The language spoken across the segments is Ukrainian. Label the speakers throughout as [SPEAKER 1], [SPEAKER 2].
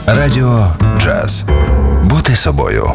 [SPEAKER 1] Радіо Джаз. Бути собою.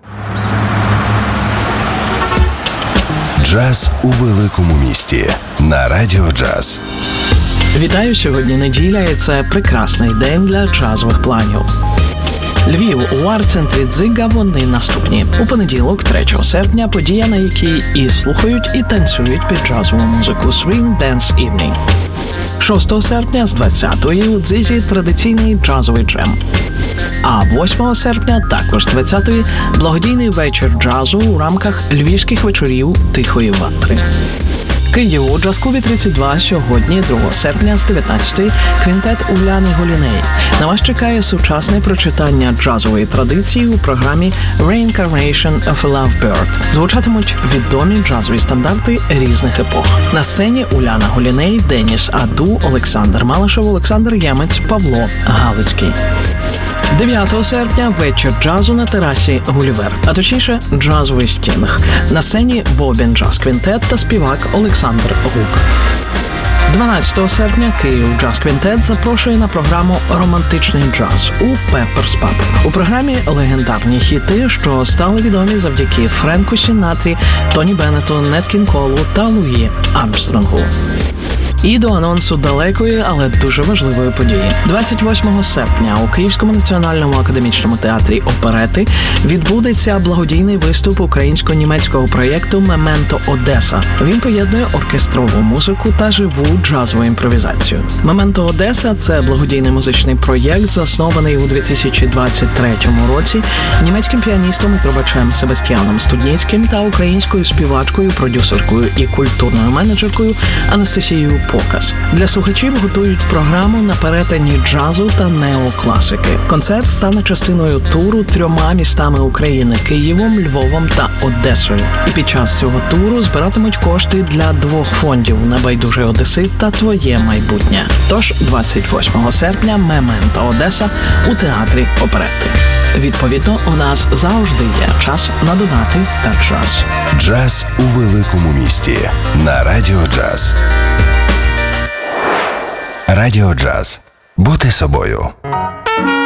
[SPEAKER 1] Джаз у великому місті. На Радіо Джаз.
[SPEAKER 2] Вітаю, сьогодні неділя, і це прекрасний день для джазових планів. Львів у арт-центрі Дзига вони наступні. У понеділок, 3 серпня, подія, на якій і слухають, і танцюють під джазову музику Swing Dance Evening. 6 серпня з 20-ї у Дзизі традиційний джазовий джем. А 8 серпня, також з 20-ї, благодійний вечір джазу у рамках львівських вечорів Тихої ватри. Київ у джаз-клубі 32 сьогодні, 2 серпня з 19-ї, квінтет Уляни Голіней. На вас чекає сучасне прочитання джазової традиції у програмі Reincarnation of a Lovebird. Звучатимуть відомі джазові стандарти різних епох. На сцені Уляна Голіней, Деніс Аду, Олександр Малишев, Олександр Ємець, Павло Галицький. 9 серпня вечір джазу на терасі Гулівер, а точніше джазовий стінг. На сцені Бобін Джаз Квінтет та співак Олександр Гук. 12 серпня Київ Джаз Квінтет запрошує на програму «Романтичний джаз» у Pepper's Pub. У програмі легендарні хіти, що стали відомі завдяки Френку Сінатрі, Тоні Беннету, Нет Кінг Колу та Луї Армстронгу. І до анонсу далекої, але дуже важливої події. 28 серпня у Київському національному академічному театрі оперети відбудеться благодійний виступ українсько-німецького проєкту «Мементо Одеса». Він поєднує оркестрову музику та живу джазову імпровізацію. «Мементо Одеса» – це благодійний музичний проєкт, заснований у 2023 році німецьким піаністом і трубачем Себастьяном Студніцьким та українською співачкою, продюсеркою і культурною менеджеркою Анастасією Показ. Для слухачів готують програму на перетині джазу та неокласики. Концерт стане частиною туру 3 містами України – Києвом, Львовом та Одесою. І під час цього туру збиратимуть кошти для 2 фондів «Небайдужий одесит» та «Твоє майбутнє». Тож 28 серпня «Мементо Одеса» у театрі оперети. Відповідно, у нас завжди є час на донати та джаз.
[SPEAKER 1] Джаз у великому місті. На Радіо Джаз. Радіо Джаз. Бути собою.